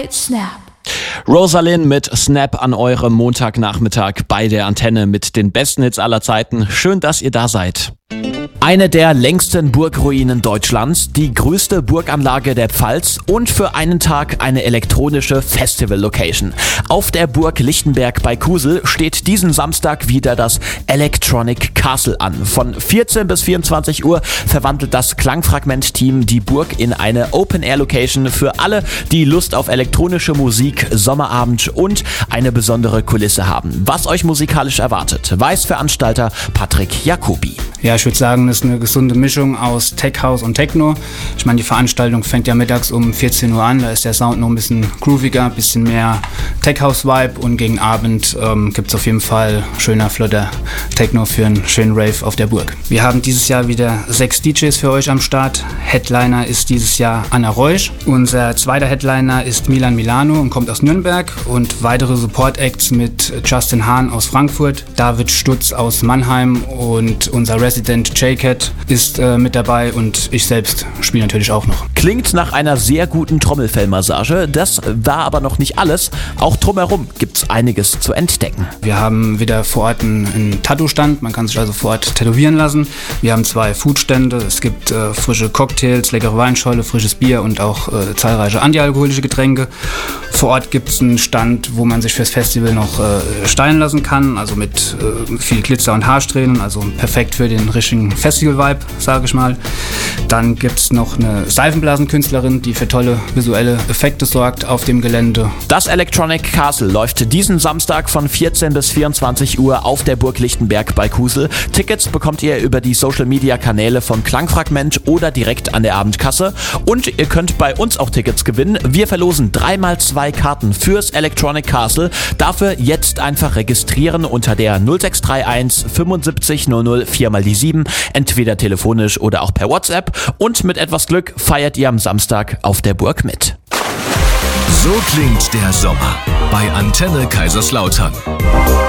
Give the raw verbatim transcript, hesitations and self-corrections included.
by Snap. Rosalind mit Snap an eurem Montagnachmittag bei der Antenne mit den besten Hits aller Zeiten. Schön, dass ihr da seid. Eine der längsten Burgruinen Deutschlands, die größte Burganlage der Pfalz und für einen Tag eine elektronische Festival-Location. Auf der Burg Lichtenberg bei Kusel steht diesen Samstag wieder das Electronic Castle an. Von vierzehn bis vierundzwanzig Uhr verwandelt das Klangfragment-Team die Burg in eine Open-Air-Location für alle, die Lust auf elektronische Musik, Sommerabend und eine besondere Kulisse haben. Was euch musikalisch erwartet, weiß Veranstalter Patrick Jacobi. Ja, ich würde sagen, das ist eine gesunde Mischung aus Tech House und Techno. Ich meine, die Veranstaltung fängt ja mittags um vierzehn Uhr an, da ist der Sound noch ein bisschen grooviger, ein bisschen mehr Tech House Vibe und gegen Abend ähm, gibt es auf jeden Fall schöner, flotter Techno für einen schönen Rave auf der Burg. Wir haben dieses Jahr wieder sechs D Js für euch am Start. Headliner ist dieses Jahr Anna Reusch. Unser zweiter Headliner ist Milan Milano und kommt aus Nürnberg und weitere Support Acts mit Justin Hahn aus Frankfurt, David Stutz aus Mannheim und unser Resident J-Cat ist äh, mit dabei und ich selbst spiele natürlich auch noch. Klingt nach einer sehr guten Trommelfellmassage. Das war aber noch nicht alles. Auch drumherum gibt's einiges zu entdecken. Wir haben wieder vor Ort einen, einen Tattoo-Stand. Man kann sich also vor Ort tätowieren lassen. Wir haben zwei Foodstände. Es gibt äh, frische Cocktails, leckere Weinschorle, frisches Bier und auch äh, zahlreiche antialkoholische Getränke. Vor Ort gibt's einen Stand, wo man sich fürs Festival noch äh, stylen lassen kann. Also mit äh, viel Glitzer und Haarsträhnen. Also perfekt für den richtigen Festival-Vibe, sage ich mal. Dann gibt's noch eine Seifenblasenkünstlerin, die für tolle visuelle Effekte sorgt auf dem Gelände. Das Electronic Castle läuft diesen Samstag von vierzehn bis vierundzwanzig Uhr auf der Burg Lichtenberg bei Kusel. Tickets bekommt ihr über die Social-Media-Kanäle von Klangfragment oder direkt an der Abendkasse. Und ihr könnt bei uns auch Tickets gewinnen. Wir verlosen dreimal zwei Karten fürs Electronic Castle. Dafür jetzt einfach registrieren unter der null sechs drei eins fünfundsiebzig null null vier mal die sieben, entweder telefonisch oder auch per WhatsApp. Und mit etwas Glück feiert ihr am Samstag auf der Burg mit. So klingt der Sommer bei Antenne Kaiserslautern.